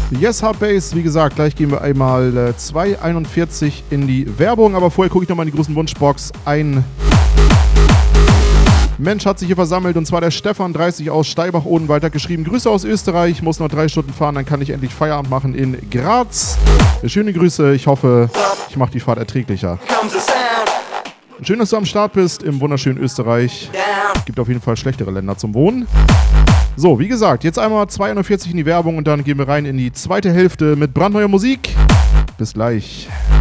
Yes Hard Bass, wie gesagt, gleich gehen wir einmal 2,41 in die Werbung, aber vorher gucke ich nochmal in die großen Wunschbox. Ein Mensch hat sich hier versammelt und zwar der Stefan 30 aus Steibach-Odenwald hat geschrieben: Grüße aus Österreich, muss noch 3 Stunden fahren, dann kann ich endlich Feierabend machen in Graz. Schöne Grüße, ich hoffe, ich mache die Fahrt erträglicher. Schön, dass du am Start bist im wunderschönen Österreich. Gibt auf jeden Fall schlechtere Länder zum Wohnen. So, wie gesagt, jetzt einmal 2,41 in die Werbung und dann gehen wir rein in die zweite Hälfte mit brandneuer Musik. Bis gleich.